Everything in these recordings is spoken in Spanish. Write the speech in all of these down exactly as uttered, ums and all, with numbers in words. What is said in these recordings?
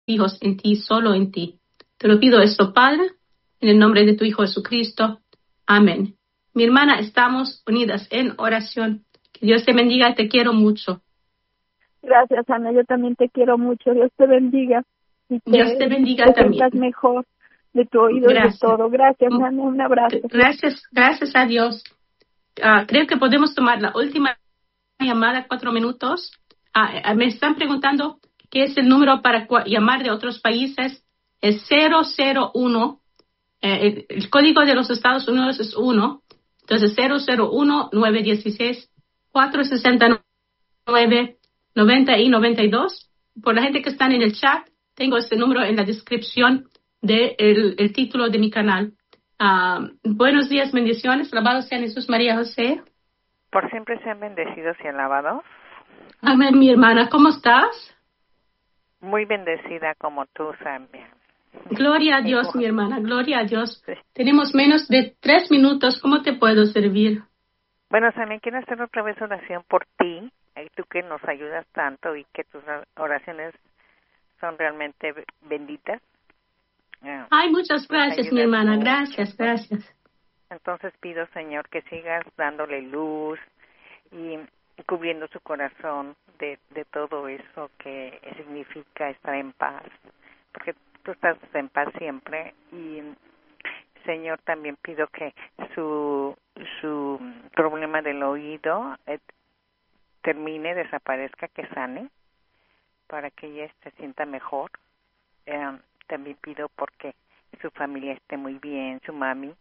hijos en ti, solo en ti. Te lo pido esto, Padre, en el nombre de tu Hijo Jesucristo. Amén. Mi hermana, estamos unidas en oración. Que Dios te bendiga, te quiero mucho. Gracias, Ana, yo también te quiero mucho. Dios te bendiga. Y te, Dios te bendiga te también. sientas mejor de tu oído Gracias. y de todo. Gracias, Ana, un abrazo. Gracias, gracias a Dios. Uh, creo que podemos tomar la última llamada, cuatro minutos. Uh, me están preguntando qué es el número para llamar de otros países. Es cero cero uno. Eh, el, el código de los Estados Unidos es uno. Entonces, cero cero uno, nueve uno seis, cuatro seis nueve, noventa y noventa y dos. Por la gente que está en el chat, tengo este número en la descripción del de el título de mi canal. Uh, buenos días, bendiciones. Alabados sean Jesús, María, José. Por siempre sean bendecidos y alabados. Amén, mi hermana. ¿Cómo estás? Muy bendecida como tú, Samia. Gloria a Dios, mi hermana. Gloria a Dios. Sí. Tenemos menos de tres minutos. ¿Cómo te puedo servir? Bueno, Samia, quiero hacer otra vez oración por ti. Y tú que nos ayudas tanto y que tus oraciones son realmente benditas. Ay, muchas gracias, mi hermana. Gracias, gracias. Entonces pido, Señor, que sigas dándole luz y cubriendo su corazón de, de todo eso que significa estar en paz. Porque tú estás en paz siempre. Y, Señor, también pido que su, su problema del oído eh, termine, desaparezca, que sane, para que ella se sienta mejor. Eh, También pido porque su familia esté muy bien, su mami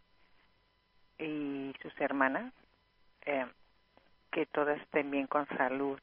y sus hermanas, eh, que todas estén bien con salud.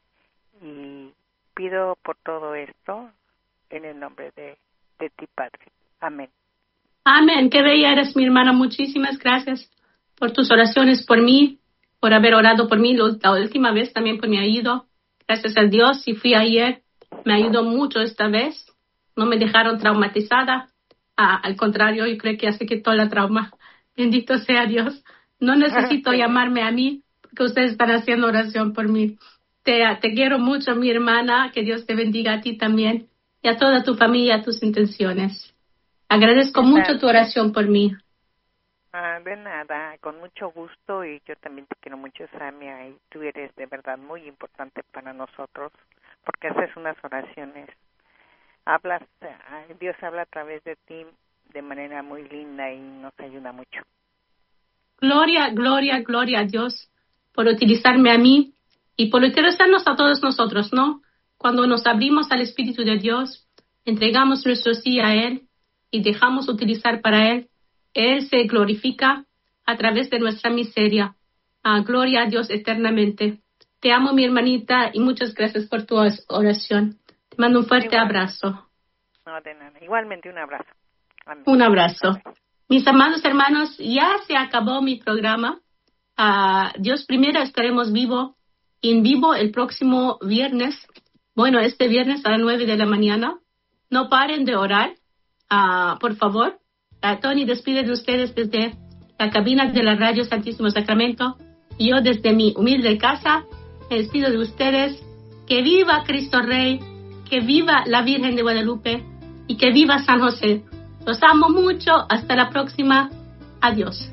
Y pido por todo esto en el nombre de, de ti, Padre. Amén. Amén. Qué bella eres, mi hermana. Muchísimas gracias por tus oraciones por mí, por haber orado por mí la última vez, también por mi oído. Gracias a Dios, si fui ayer, me ayudó mucho esta vez. No me dejaron traumatizada. Ah, al contrario, yo creo que ya se quitó la trauma. Bendito sea Dios. No necesito llamarme a mí porque ustedes están haciendo oración por mí. Te, te quiero mucho, mi hermana. Que Dios te bendiga a ti también y a toda tu familia, tus intenciones. Agradezco mucho tu oración por mí. Ah, de nada, con mucho gusto, y yo también te quiero mucho, Samia, y tú eres de verdad muy importante para nosotros porque haces unas oraciones. Hablas, Dios habla a través de ti de manera muy linda y nos ayuda mucho. Gloria, gloria, gloria a Dios por utilizarme a mí y por utilizarnos a todos nosotros, ¿no? Cuando nos abrimos al Espíritu de Dios, entregamos nuestro sí a Él y dejamos utilizar para Él, Él se glorifica a través de nuestra miseria. Ah, gloria a Dios eternamente. Te amo, mi hermanita, y muchas gracias por tu oración. Te mando un fuerte Igual. abrazo. No, de nada. Igualmente un abrazo. Amén. Un abrazo. Amén. Mis amados hermanos, ya se acabó mi programa. Uh, Dios primero, estaremos vivo, en vivo el próximo viernes. Bueno, este viernes a las nueve de la mañana. No paren de orar, uh, por favor. Uh, Tony despide de ustedes desde la cabina de la Radio Santísimo Sacramento. Y yo desde mi humilde casa me despido de ustedes. Que viva Cristo Rey, que viva la Virgen de Guadalupe y que viva San José. Los amo mucho. Hasta la próxima. Adiós.